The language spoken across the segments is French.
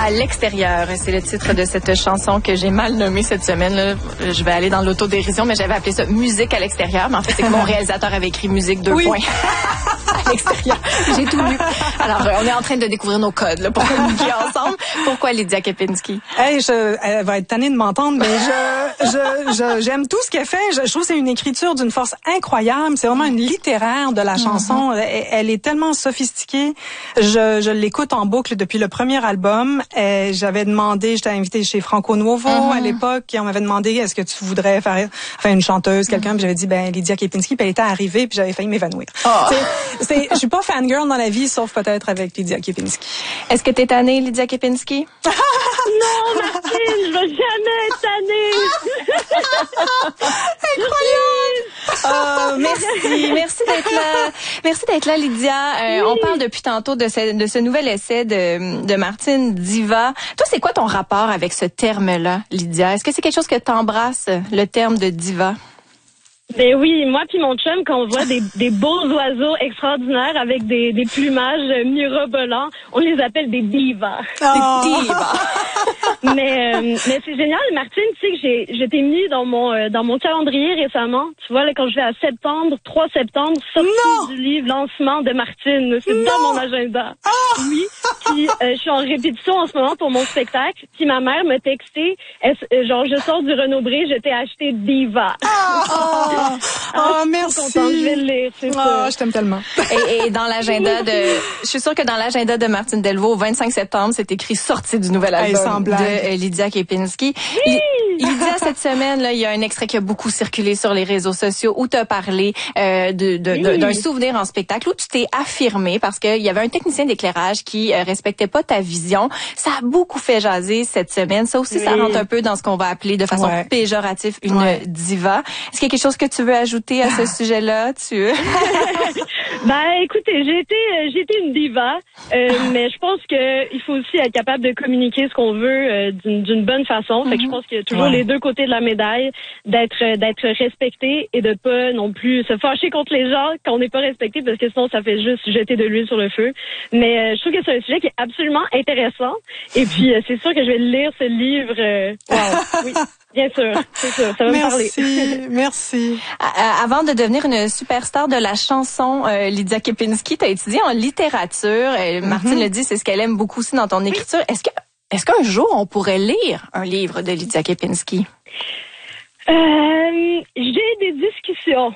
à l'extérieur. C'est le titre de cette chanson que j'ai mal nommée cette semaine. Là. Je vais aller dans l'autodérision, mais j'avais appelé ça musique à l'extérieur. Mais en fait, c'est que mon réalisateur avait écrit musique 2 points. À l'extérieur. J'ai tout lu. Alors, on est en train de découvrir nos codes là, pour communiquer ensemble. Pourquoi Lydia Kepinski? Hey, elle va être tannée de m'entendre, mais j'aime tout ce qu'elle fait. Je trouve que c'est une écriture d'une force incroyable. C'est vraiment une littéraire de la chanson. Elle est tellement sophistiquée. Je l'écoute en boucle depuis le premier album. J'avais demandé, j'étais invitée chez Franco Nuovo à l'époque, et on m'avait demandé est-ce que tu voudrais faire une chanteuse, quelqu'un, puis j'avais dit Lydia Kepinski, puis elle était arrivée, puis j'avais failli m'évanouir. Je suis pas fangirl dans la vie, sauf peut-être avec Lydia Kepinski. Est-ce que t'es tannée, Lydia Kepinski? Non, Martine, je vais jamais être Incroyable! tannée! Merci d'être là. Merci d'être là, Lydia. On parle depuis tantôt de ce nouvel essai de Martine, Diva. Toi, c'est quoi ton rapport avec ce terme-là, Lydia? Est-ce que c'est quelque chose que t'embrasses, le terme de diva? Ben oui, moi puis mon chum, quand on voit des beaux oiseaux extraordinaires avec des plumages mirobolants, on les appelle des divas. Des divas. Mais c'est génial, Martine, tu sais que j'étais mis dans mon calendrier récemment. Tu vois, là, quand je vais à 3 septembre, sortie du livre lancement de Martine. C'est dans mon agenda. Oui. Puis je suis en répétition en ce moment pour mon spectacle. Puis ma mère m'a texté, genre je sors du Renaud-Bré, je t'ai acheté Diva. Merci. Contente, je vais le lire, c'est ça. Je t'aime tellement. Et dans l'agenda je suis sûre que dans l'agenda de Martine Delvaux, au 25 septembre, c'est écrit sortie du nouvel album de Lydia Kepinski. Oui! Lydia, cette semaine, là, il y a un extrait qui a beaucoup circulé sur les réseaux sociaux où tu as parlé d'un souvenir en spectacle où tu t'es affirmée parce qu'il y avait un technicien d'éclairage qui respectait pas ta vision. Ça a beaucoup fait jaser cette semaine. Ça aussi, ça rentre un peu dans ce qu'on va appeler de façon péjorative une diva. Est-ce qu'il y a quelque chose que tu veux ajouter à ce sujet-là? Écoutez, j'ai été une diva, mais je pense que il faut aussi être capable de communiquer ce qu'on veut d'une bonne façon. Fait que je pense qu'il y a toujours les deux côtés de la médaille, d'être respecté et de pas non plus se fâcher contre les gens quand on n'est pas respecté, parce que sinon ça fait juste jeter de l'huile sur le feu. Mais je trouve que c'est un sujet qui est absolument intéressant. Et puis c'est sûr que je vais lire ce livre. Oui. Bien sûr, c'est sûr, ça va me parler. Merci. Avant de devenir une superstar de la chanson, Lydia Kepinski, t'as étudié en littérature. Martine le dit, c'est ce qu'elle aime beaucoup aussi dans ton écriture. Est-ce qu'un jour on pourrait lire un livre de Lydia Kepinski? J'ai des discussions.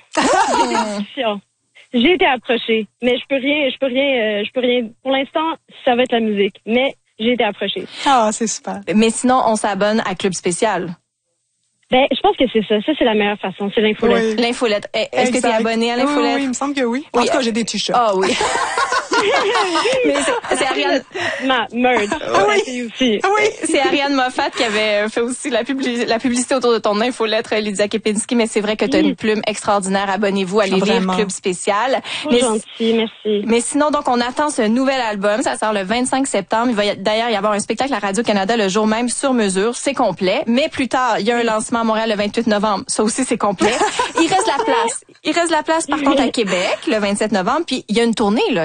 J'ai été approchée, mais je peux rien. Pour l'instant, ça va être la musique, mais j'ai été approchée. C'est super. Mais sinon, on s'abonne à Club Spécial. Je pense que c'est ça. Ça, c'est la meilleure façon. C'est l'infolette. Oui. L'infolette. Est-ce que tu es abonné à l'infolette? Oui, il me semble que oui. En tout cas, j'ai des t-shirts. Ah oui. Mais c'est Ariane. Ma merch. C'est Ariane Moffat qui avait fait aussi la publicité autour de ton infolettre, Lydia Kepinski, mais c'est vrai que tu as une plume extraordinaire. Abonnez-vous, allez lire Club Spécial. Gentil, merci. Mais sinon, donc, on attend ce nouvel album. Ça sort le 25 septembre. Il va d'ailleurs y avoir un spectacle à Radio-Canada le jour même sur mesure. C'est complet. Mais plus tard, il y a un lancement à Montréal le 28 novembre. Ça aussi, c'est complet. Il reste la place. Par contre, à Québec, le 27 novembre. Puis, il y a une tournée, là.